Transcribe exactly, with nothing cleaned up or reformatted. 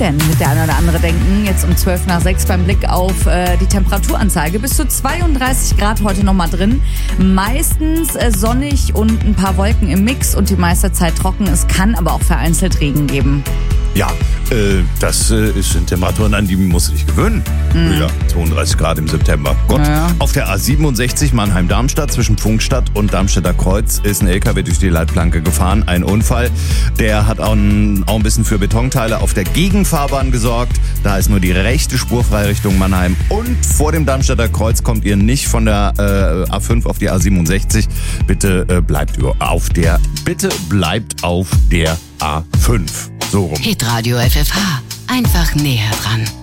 Mit der eine oder andere denken, jetzt um zwölf nach sechs beim Blick auf äh, die Temperaturanzeige. Bis zu zweiunddreißig Grad heute nochmal drin. Meistens äh, sonnig und ein paar Wolken im Mix und die meiste Zeit trocken. Es kann aber auch vereinzelt Regen geben. Ja, äh, das äh, sind Temperaturen, an die muss ich gewöhnen. Mhm. Ja, zweiunddreißig Grad im September. Gott. Ja. Auf der A siebenundsechzig Mannheim-Darmstadt zwischen Pfungstadt und Darmstädter Kreuz ist ein L K W durch die Leitplanke gefahren. Ein Unfall. Der hat auch ein, auch ein bisschen für Betonteile auf der Gegenfahrbahn gesorgt. Da ist nur die rechte Spur frei Richtung Mannheim. Und vor dem Darmstädter Kreuz kommt ihr nicht von der äh, A fünf auf die A siebenundsechzig. Bitte äh, bleibt auf der, bitte bleibt auf der A fünf. So rum. Hitradio F F H. Einfach näher dran.